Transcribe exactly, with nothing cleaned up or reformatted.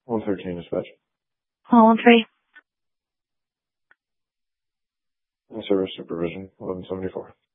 one thirteen dispatch. Call one three. In service supervision, eleven seventy-four.